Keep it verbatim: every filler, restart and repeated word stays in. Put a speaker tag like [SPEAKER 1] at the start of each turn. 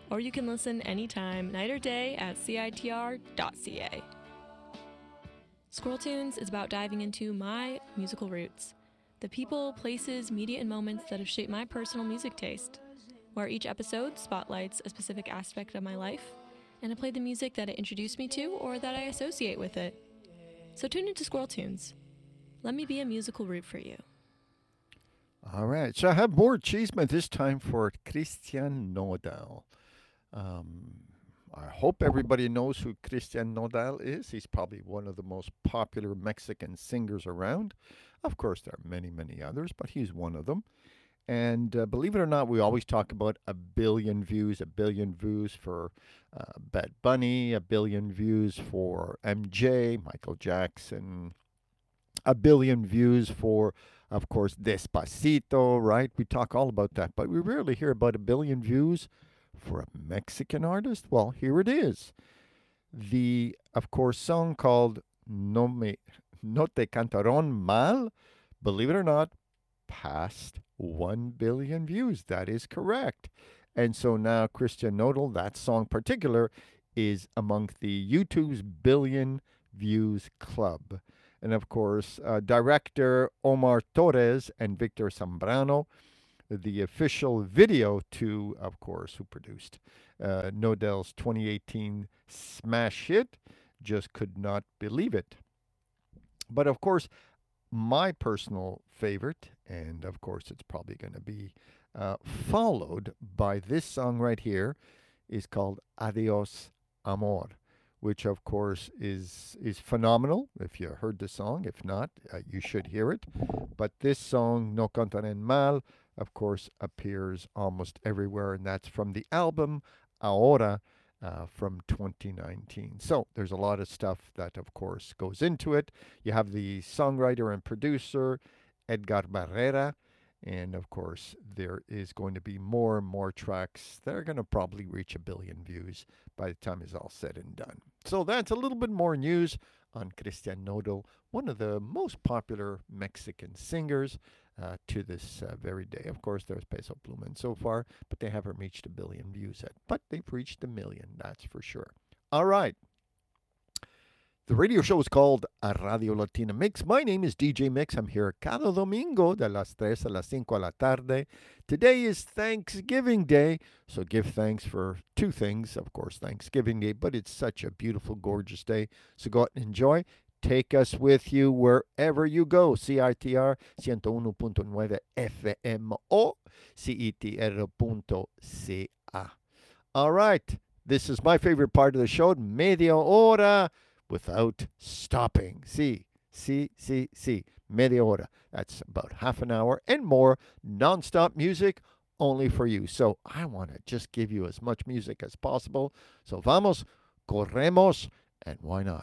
[SPEAKER 1] or you can listen anytime, night or day, at C I T R dot C A. Squirrel Tunes is about diving into my musical roots, the people, places, media, and moments that have shaped my personal music taste, where each episode spotlights a specific aspect of my life, and I play the music that it introduced me to or that I associate with it. So tune into Squirrel Tunes. Let me be a musical root for you.
[SPEAKER 2] All right. So I have more Cheeseman this time for Christian Nodal. Um, I hope everybody knows who Christian Nodal is. He's probably one of the most popular Mexican singers around. Of course, there are many, many others, but he's one of them. And uh, believe it or not, we always talk about a billion views, a billion views for uh, Bad Bunny, a billion views for M J, Michael Jackson, a billion views for, of course, Despacito, right? We talk all about that, but we rarely hear about a billion views for a Mexican artist. Well, here it is. The, of course, song called No Me No Te Cantaron Mal, believe it or not, passed one billion views. That is correct. And so now Christian Nodal, that song particular, is among the YouTube's billion views club. And of course, uh, director Omar Torres and Victor Zambrano, the official video to, of course, who produced uh, Nodal's twenty eighteen smash hit, just could not believe it. But of course, my personal favorite, and of course, it's probably going to be uh, followed by this song right here, is called Adios Amor, which of course is is phenomenal. If you heard the song, if not, uh, you should hear it. But this song, No Cantaré Mal, of course, appears almost everywhere, and that's from the album Ahora uh, from twenty nineteen. So there's a lot of stuff that, of course, goes into it. You have the songwriter and producer, Edgar Barrera. And of course, there is going to be more and more tracks that are going to probably reach a billion views by the time it's all said and done. So that's a little bit more news on Christian Nodal, one of the most popular Mexican singers uh, to this uh, very day. Of course, there's Peso Pluma so far, but they haven't reached a billion views yet. But they've reached a million, that's for sure. All right. The radio show is called A Radio Latina Mix. My name is D J Mix. I'm here cada domingo de las tres a las cinco a la tarde. Today is Thanksgiving Day, so give thanks for two things. Of course, Thanksgiving Day, but it's such a beautiful, gorgeous day. So go out and enjoy. Take us with you wherever you go. C I T R one oh one point nine F M o C I T R punto C A. All right, this is my favorite part of the show, Media Hora without stopping. See, see, see, see. Media hora. That's about half an hour and more nonstop music only for you. So I want to just give you as much music as possible. So vamos, corremos, and why not?